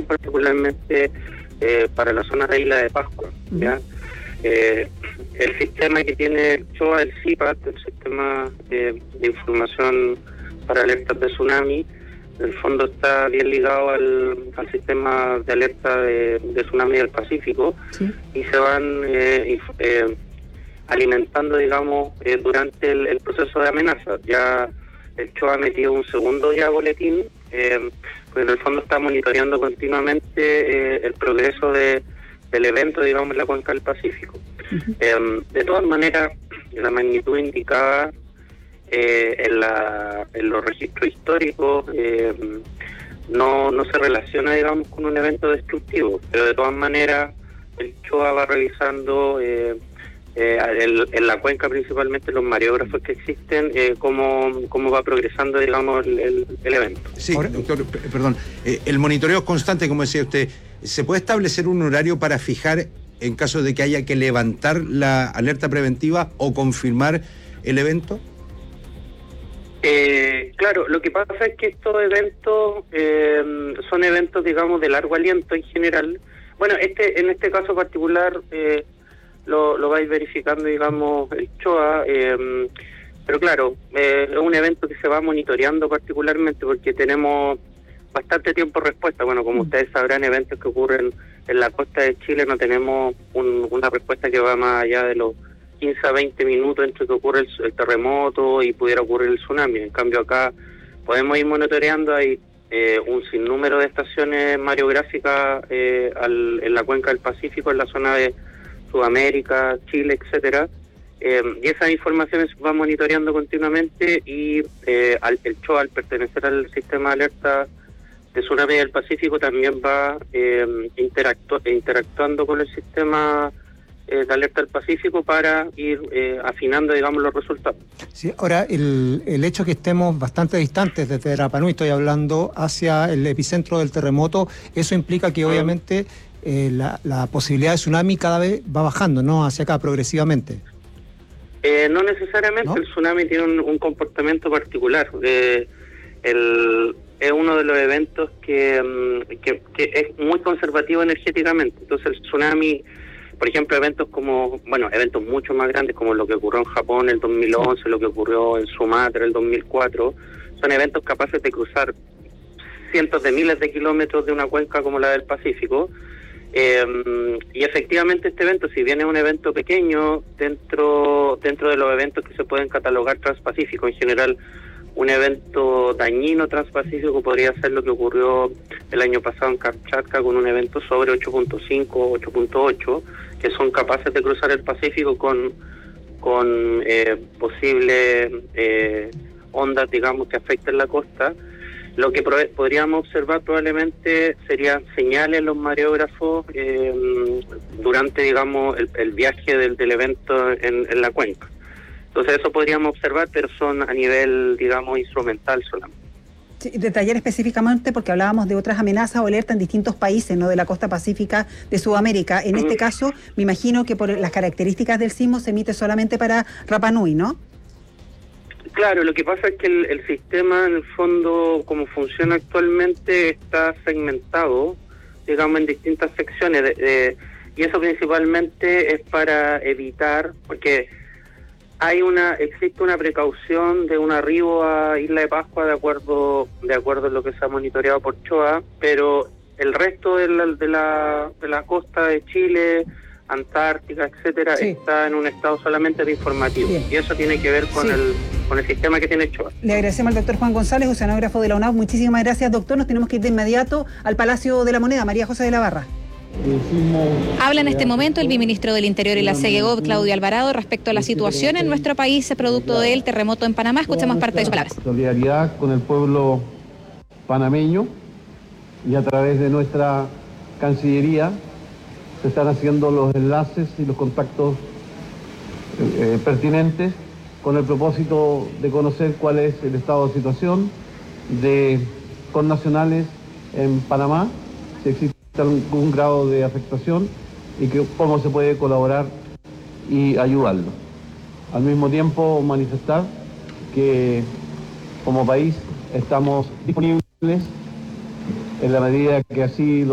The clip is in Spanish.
son particularmente para la zona de Isla de Pascua, ¿ya? El sistema que tiene el CHOA, el CIPAT, el Sistema de Información para Alertas de Tsunami, en el fondo está bien ligado al sistema de alerta de tsunami del Pacífico, ¿sí? Y se van alimentando, digamos, durante el proceso de amenaza. Ya el CHOA ha metido un segundo ya boletín, pues en el fondo está monitoreando continuamente el progreso del evento, digamos, en la cuenca del Pacífico. De todas maneras, la magnitud indicada en los registros históricos no se relaciona, digamos, con un evento destructivo, pero de todas maneras el CHOA va realizando en la cuenca, principalmente los mareógrafos que existen, cómo va progresando, digamos, el evento. Sí, doctor, perdón, el monitoreo es constante, como decía usted. ¿Se puede establecer un horario para fijar, en caso de que haya que levantar la alerta preventiva o confirmar el evento? Claro, lo que pasa es que estos eventos son eventos, digamos, de largo aliento en general. Bueno, en este caso particular lo vais verificando, digamos, el CHOA, pero claro, es un evento que se va monitoreando particularmente porque tenemos bastante tiempo de respuesta. Bueno, como ustedes sabrán, eventos que ocurren en la costa de Chile no tenemos una respuesta que va más allá de los 15 a 20 minutos entre que ocurre el terremoto y pudiera ocurrir el tsunami. En cambio acá podemos ir monitoreando, hay un sinnúmero de estaciones mareográficas en la cuenca del Pacífico, en la zona de Sudamérica, Chile, etcétera, y esas informaciones se van monitoreando continuamente y el CHOA, al pertenecer al sistema de alerta de tsunami del Pacífico, también va interactuando con el sistema de alerta del Pacífico para ir afinando, digamos, los resultados. Sí, ahora el hecho que estemos bastante distantes desde Rapa Nui, estoy hablando, hacia el epicentro del terremoto, eso implica que obviamente la posibilidad de tsunami cada vez va bajando, ¿no? Hacia acá, progresivamente. No necesariamente, ¿no? El tsunami tiene un comportamiento particular. Es uno de los eventos que es muy conservativo energéticamente. Entonces el tsunami, por ejemplo, eventos mucho más grandes como lo que ocurrió en Japón en el 2011, sí, lo que ocurrió en Sumatra en el 2004, son eventos capaces de cruzar cientos de miles de kilómetros de una cuenca como la del Pacífico. Y efectivamente este evento, si bien es un evento pequeño, dentro de los eventos que se pueden catalogar transpacíficos, en general un evento dañino transpacífico podría ser lo que ocurrió el año pasado en Kamchatka con un evento sobre 8.5 o 8.8, que son capaces de cruzar el Pacífico con posibles ondas, digamos, que afecten la costa. Lo que podríamos observar probablemente serían señales en los mareógrafos durante, digamos, el viaje del evento en la cuenca. Entonces eso podríamos observar, pero son a nivel, digamos, instrumental solamente. Sí, detallar específicamente porque hablábamos de otras amenazas o alertas en distintos países, ¿no?, de la costa pacífica de Sudamérica. En este caso, me imagino que por las características del sismo se emite solamente para Rapa Nui, ¿no? Claro, lo que pasa es que el sistema, en el fondo, como funciona actualmente, está segmentado, digamos, en distintas secciones, y eso principalmente es para evitar, porque existe una precaución de un arribo a Isla de Pascua de acuerdo a lo que se ha monitoreado por CHOA, pero el resto de la costa de Chile, Antártica, etcétera, sí, está en un estado solamente de informativo. Bien. Y eso tiene que ver con, sí, con el sistema que tiene CHOA. Le agradecemos al doctor Juan González, oceanógrafo de la UNAV. Muchísimas gracias, doctor. Nos tenemos que ir de inmediato al Palacio de la Moneda. María José de la Barra. Habla en este momento el viceministro del Interior y la CEGEGOV, Claudio Alvarado, respecto a la situación en nuestro país producto del terremoto en Panamá. Escuchemos parte de sus palabras. Solidaridad con el pueblo panameño, y a través de nuestra Cancillería se están haciendo los enlaces y los contactos pertinentes con el propósito de conocer cuál es el estado de situación de connacionales en Panamá, si existe algún grado de afectación y cómo se puede colaborar y ayudarlo. Al mismo tiempo manifestar que como país estamos disponibles en la medida que así lo